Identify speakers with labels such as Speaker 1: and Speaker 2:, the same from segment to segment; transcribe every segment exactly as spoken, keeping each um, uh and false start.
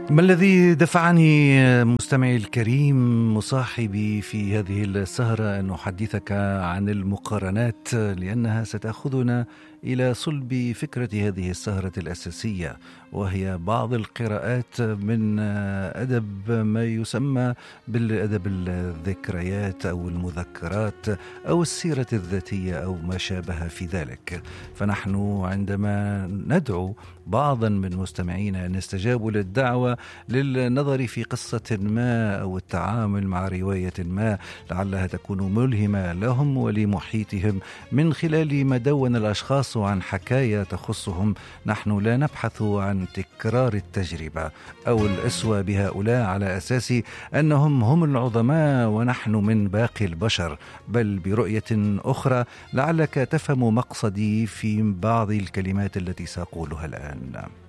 Speaker 1: ما الذي دفعني مستمعي الكريم مصاحبي في هذه السهرة أن أحدثك عن المقارنات، لأنها ستأخذنا إلى صلب فكرة هذه السهرة الأساسية، وهي بعض القراءات من أدب ما يسمى بالأدب الذكريات أو المذكرات أو السيرة الذاتية أو ما شابه في ذلك. فنحن عندما ندعو بعضا من مستمعينا أن يستجابوا للدعوة للنظر في قصة ما أو التعامل مع رواية ما لعلها تكون ملهمة لهم ولمحيطهم من خلال ما دون الأشخاص عن حكاية تخصهم، نحن لا نبحث عن تكرار التجربة أو الأسوة بهؤلاء على أساس أنهم هم العظماء ونحن من باقي البشر، بل برؤية أخرى لعلك تفهم مقصدي في بعض الكلمات التي سأقولها الآن.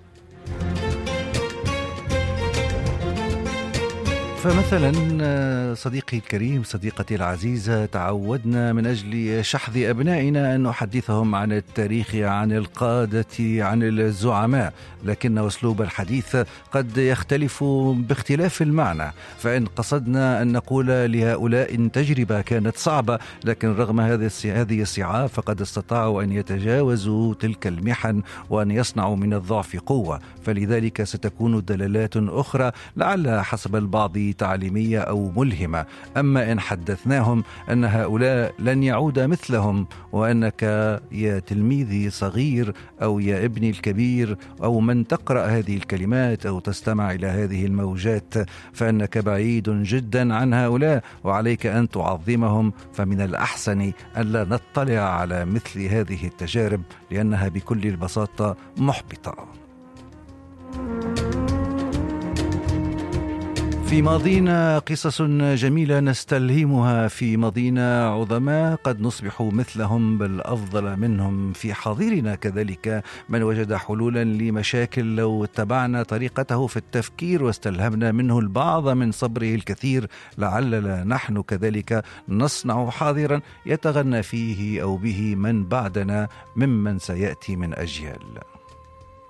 Speaker 1: فمثلا صديقي الكريم، صديقتي العزيزة، تعودنا من أجل شحذ أبنائنا أن نحدثهم عن التاريخ، عن القادة، عن الزعماء، لكن أسلوب الحديث قد يختلف باختلاف المعنى. فإن قصدنا أن نقول لهؤلاء تجربة كانت صعبة، لكن رغم هذه الصعاب فقد استطاعوا أن يتجاوزوا تلك المحن وأن يصنعوا من الضعف قوة، فلذلك ستكون دلالات أخرى لعلها حسب البعض تعليمية أو ملهمة. أما إن حدثناهم أن هؤلاء لن يعود مثلهم، وأنك يا تلميذي صغير أو يا ابني الكبير أو من تقرأ هذه الكلمات أو تستمع إلى هذه الموجات، فأنك بعيد جدا عن هؤلاء وعليك أن تعظمهم، فمن الأحسن أن لا نطلع على مثل هذه التجارب لأنها بكل البساطة محبطة. في ماضينا قصص جميلة نستلهمها، في ماضينا عظماء قد نصبح مثلهم بل أفضل منهم، في حاضرنا كذلك من وجد حلولا لمشاكل لو اتبعنا طريقته في التفكير واستلهمنا منه البعض من صبره الكثير لعلنا نحن كذلك نصنع حاضرا يتغنى فيه أو به من بعدنا ممن سيأتي من أجيال.